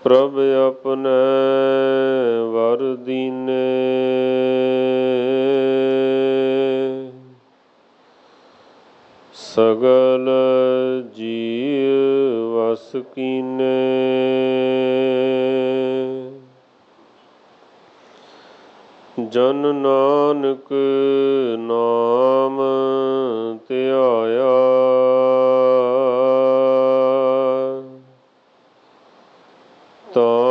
ਪ੍ਰਭ ਆਪਨੇ ਵਰ ਦੀਨੇ। ਸਗਲ ਜੀਅ ਵਸ ਕੀਨੇ। ਜਨ ਨਾਨਕ ਨਾਮ ਧਿਆਇਆ। ਤਾਂ